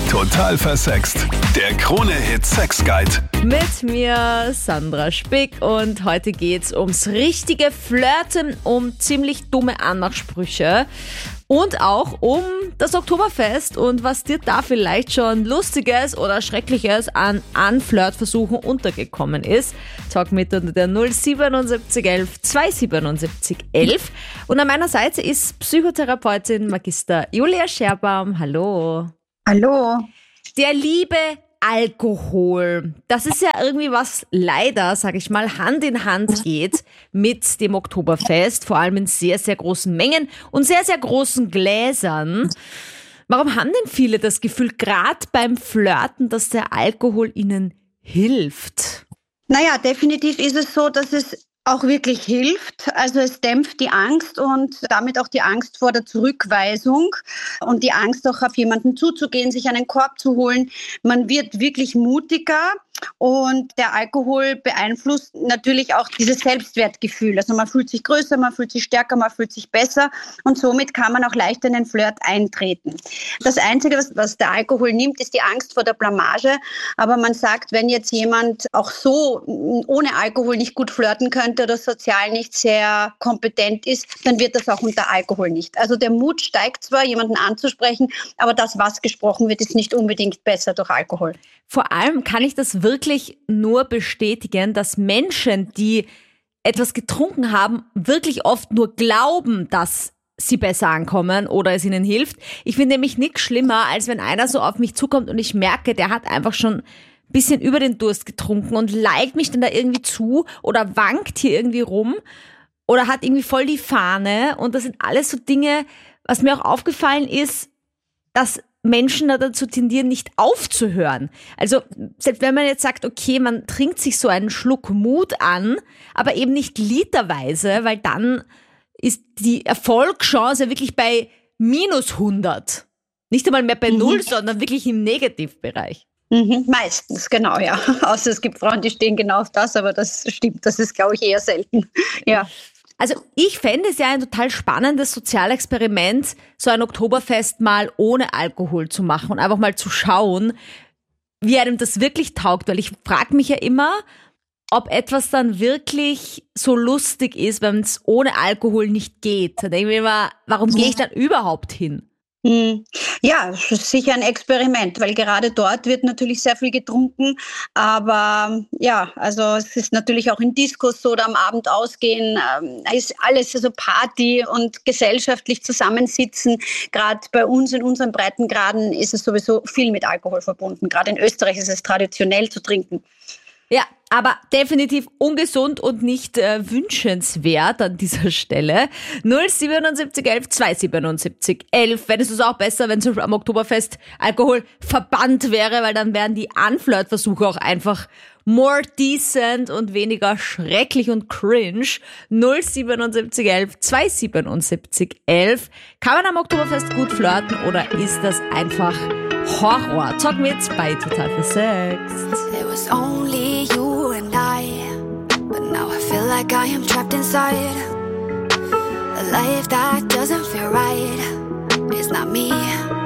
Total versext. Der Krone-Hit Sex Guide. Mit mir Sandra Spick und heute geht's ums richtige Flirten, um ziemlich dumme Anmachsprüche und auch um das Oktoberfest und was dir da vielleicht schon Lustiges oder Schreckliches an Flirtversuchen untergekommen ist. Talk mit unter der 07711 277 11. Und an meiner Seite ist Psychotherapeutin Magister Julia Scherbaum. Hallo. Hallo. Der liebe Alkohol, das ist ja irgendwie was leider, sag ich mal, Hand in Hand geht mit dem Oktoberfest, vor allem in sehr, sehr großen Mengen und sehr, sehr großen Gläsern. Warum haben denn viele das Gefühl, gerade beim Flirten, dass der Alkohol ihnen hilft? Naja, definitiv ist es so, dass es auch wirklich hilft. Also es dämpft die Angst und damit auch die Angst vor der Zurückweisung und die Angst auch auf jemanden zuzugehen, sich einen Korb zu holen. Man wird wirklich mutiger und der Alkohol beeinflusst natürlich auch dieses Selbstwertgefühl. Also man fühlt sich größer, man fühlt sich stärker, man fühlt sich besser und somit kann man auch leichter in den Flirt eintreten. Das Einzige, was der Alkohol nimmt, ist die Angst vor der Blamage. Aber man sagt, wenn jetzt jemand auch so ohne Alkohol nicht gut flirten könnte oder sozial nicht sehr kompetent ist, dann wird das auch unter Alkohol nicht. Also der Mut steigt zwar, jemanden anzusprechen, aber das, was gesprochen wird, ist nicht unbedingt besser durch Alkohol. Vor allem kann ich das wirklich nur bestätigen, dass Menschen, die etwas getrunken haben, wirklich oft nur glauben, dass sie besser ankommen oder es ihnen hilft. Ich finde nämlich nichts schlimmer, als wenn einer so auf mich zukommt und ich merke, der hat einfach schon ein bisschen über den Durst getrunken und neigt mich dann da irgendwie zu oder wankt hier irgendwie rum oder hat irgendwie voll die Fahne. Und das sind alles so Dinge, was mir auch aufgefallen ist, dass Menschen da dazu tendieren, nicht aufzuhören. Also selbst wenn man jetzt sagt, okay, man trinkt sich so einen Schluck Mut an, aber eben nicht literweise, weil dann ist die Erfolgschance wirklich bei minus 100. Nicht einmal mehr bei 0, sondern wirklich im Negativbereich. Meistens, genau, ja. Außer es gibt Frauen, die stehen genau auf das, aber das stimmt, das ist, glaube ich, eher selten. Ja. Also ich fände es ja ein total spannendes Sozialexperiment, so ein Oktoberfest mal ohne Alkohol zu machen und einfach mal zu schauen, wie einem das wirklich taugt. Weil ich frage mich ja immer, ob etwas dann wirklich so lustig ist, wenn es ohne Alkohol nicht geht. Da denke ich mir immer, warum gehe ich dann überhaupt hin? Ja, es ist sicher ein Experiment, weil gerade dort wird natürlich sehr viel getrunken, aber ja, also es ist natürlich auch in Diskos so oder am Abend ausgehen, ist alles also Party und gesellschaftlich zusammensitzen. Gerade bei uns in unseren Breitengraden ist es sowieso viel mit Alkohol verbunden. Gerade in Österreich ist es traditionell zu trinken. Ja, aber definitiv ungesund und nicht wünschenswert an dieser Stelle. 07711 277 11. Fändest du es auch besser, wenn zum Beispiel am Oktoberfest Alkohol verbannt wäre, weil dann wären die Anflirtversuche auch einfach more decent und weniger schrecklich und cringe. 07711 277 11. Kann man am Oktoberfest gut flirten oder ist das einfach Horror? Talk mit bei Total versext. It was only you and I, but now I feel like I am trapped inside a life that doesn't feel right. It's not me.